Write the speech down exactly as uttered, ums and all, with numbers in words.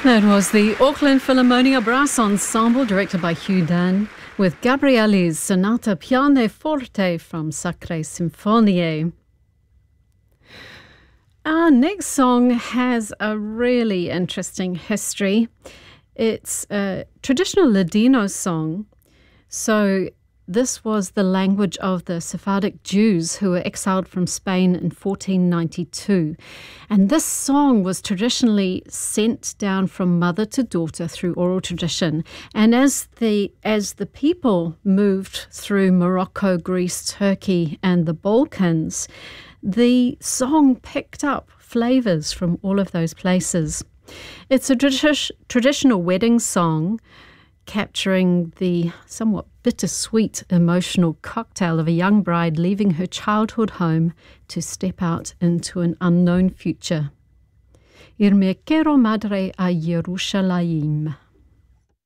That was the Auckland Philharmonia Brass Ensemble, directed by Hugh Dunn, with Gabrielli's Sonata Pianoforte from Sacre Sinfonie. Our next song has a really interesting history. It's a traditional Ladino song. So this was the language of the Sephardic Jews who were exiled from Spain in fourteen ninety-two. And this song was traditionally sent down from mother to daughter through oral tradition. And as the as the people moved through Morocco, Greece, Turkey, and the Balkans, the song picked up flavors from all of those places. It's a tradi- traditional wedding song capturing the somewhat bittersweet emotional cocktail of a young bride leaving her childhood home to step out into an unknown future. Ir me quiero madre a Jerusalem.